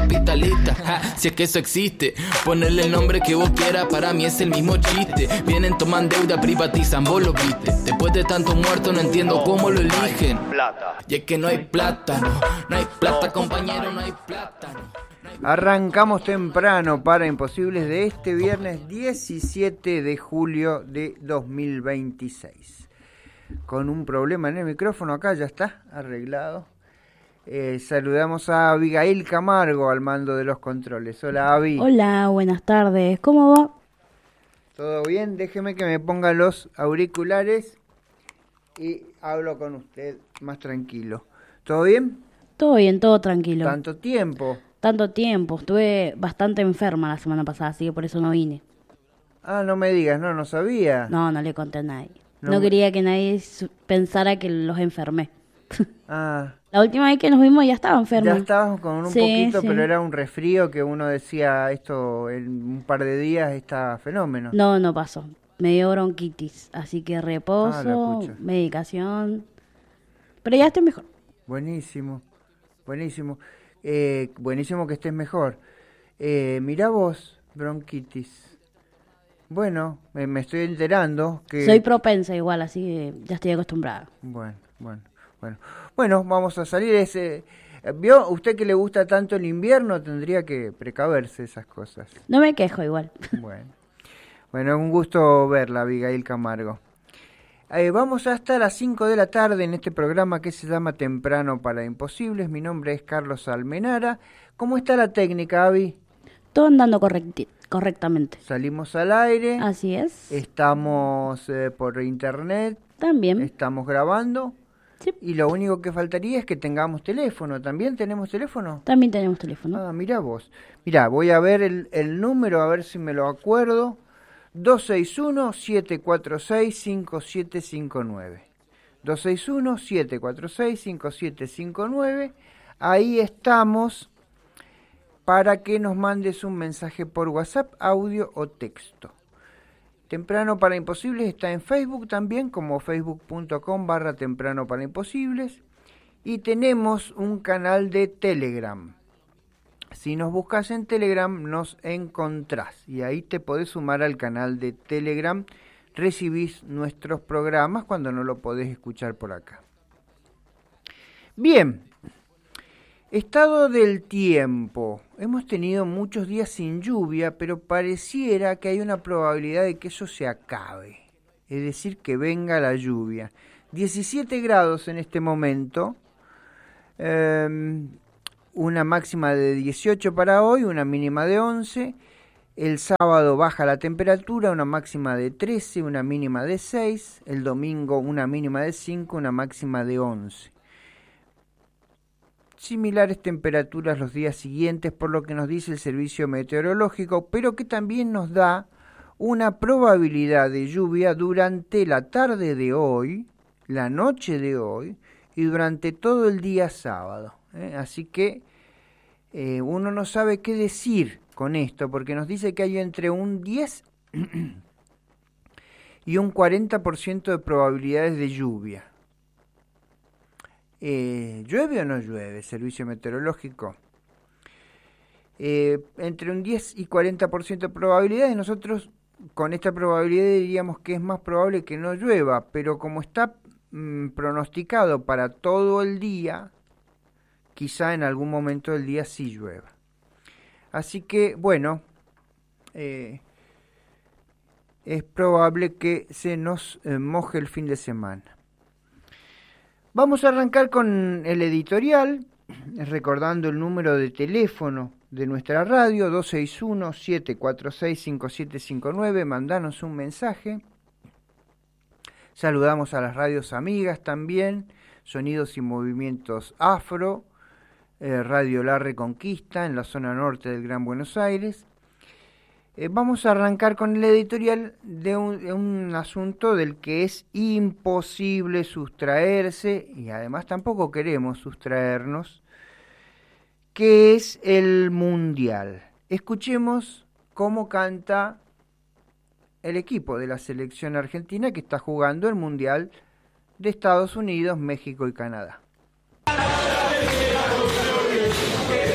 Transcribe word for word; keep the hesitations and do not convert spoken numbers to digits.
capitalista. Ja, si es que eso existe, ponerle el nombre que vos quieras, para mí es el mismo chiste. Vienen, toman deuda, privatizan, vos lo viste. Después de tanto muerto no entiendo cómo lo eligen. Y es que no hay plata, no, no hay plata, compañero, no hay plata. No. Arrancamos temprano para Imposibles de este viernes diecisiete de julio de dos mil veintiséis. Con un problema en el micrófono, acá ya está arreglado. Eh, saludamos a Abigail Camargo al mando de los controles. Hola, Abby. Hola, buenas tardes. ¿Cómo va? ¿Todo bien? Déjeme que me ponga los auriculares y hablo con usted más tranquilo. ¿Todo bien? Todo bien, todo tranquilo. ¿Tanto tiempo? Tanto tiempo. Estuve bastante enferma la semana pasada, así que por eso no vine. Ah, no me digas, no, no sabía. No, no le conté a nadie. No, No. quería que nadie su- pensara que los enfermé. Ah, La última vez que nos vimos ya estaba enferma. ya estabas con un Sí, poquito, sí. pero era un resfrío que uno decía, esto en un par de días está fenómeno. No, no pasó. Me dio bronquitis, así que Ah, la reposo, pucha. medicación. Pero ya estoy mejor. Buenísimo, buenísimo. Eh, buenísimo que estés mejor. Eh, mirá vos, bronquitis. Bueno, me, me estoy enterando que... Soy propensa igual, así que ya estoy acostumbrada. Bueno, bueno, bueno. Bueno, vamos a salir. Ese... ¿Vio? Usted que le gusta tanto el invierno tendría que precaverse esas cosas. No me quejo igual. Bueno, bueno, un gusto verla, Abigail Camargo. Eh, vamos hasta las cinco de la tarde en este programa que se llama Temprano para Imposibles. Mi nombre es Carlos Almenara. ¿Cómo está la técnica, Abby? Todo andando correcti- correctamente. Salimos al aire, Así es. estamos eh, por internet, También. estamos grabando Sí. y lo único que faltaría es que tengamos teléfono. ¿También tenemos teléfono? También tenemos teléfono. Ah, mirá vos. Mirá, voy a ver el, el número, a ver si me lo acuerdo. dos seis uno, siete cuatro seis, cinco siete cinco nueve. dos seis uno, siete cuatro seis, cinco siete cinco nueve. Ahí estamos para que nos mandes un mensaje por WhatsApp, audio o texto. Temprano para Imposibles está en Facebook también, como facebook.com barra temprano para imposibles. Y tenemos un canal de Telegram. Si nos buscas en Telegram, nos encontrás. Y ahí te podés sumar al canal de Telegram. Recibís nuestros programas cuando no lo podés escuchar por acá. Bien. Estado del tiempo. Hemos tenido muchos días sin lluvia, pero pareciera que hay una probabilidad de que eso se acabe. Es decir, que venga la lluvia. diecisiete grados en este momento. Eh, una máxima de dieciocho para hoy, una mínima de once. El sábado baja la temperatura, una máxima de trece, una mínima de seis. El domingo una mínima de cinco, una máxima de once. Similares temperaturas los días siguientes, por lo que nos dice el servicio meteorológico, pero que también nos da una probabilidad de lluvia durante la tarde de hoy, la noche de hoy y durante todo el día sábado. ¿eh? Así que eh, uno no sabe qué decir con esto, porque nos dice que hay entre un diez y un cuarenta por ciento de probabilidades de lluvia. Eh, ¿Llueve o no llueve? Servicio meteorológico. Eh, entre un diez y cuarenta por ciento de probabilidades. Nosotros con esta probabilidad diríamos que es más probable que no llueva, pero como está mmm, pronosticado para todo el día, quizá en algún momento del día sí llueva. Así que, bueno, eh, es probable que se nos eh, moje el fin de semana. Vamos a arrancar con el editorial, recordando el número de teléfono de nuestra radio, dos seis uno, siete cuatro seis, cinco siete cinco nueve, mandanos un mensaje. Saludamos a las radios amigas también, Sonidos y Movimientos Afro, eh, Radio La Reconquista en la zona norte del Gran Buenos Aires. Eh, vamos a arrancar con el editorial de un, de un asunto del que es imposible sustraerse, y además tampoco queremos sustraernos, que es el Mundial. Escuchemos cómo canta el equipo de la selección argentina que está jugando el Mundial de Estados Unidos, México y Canadá.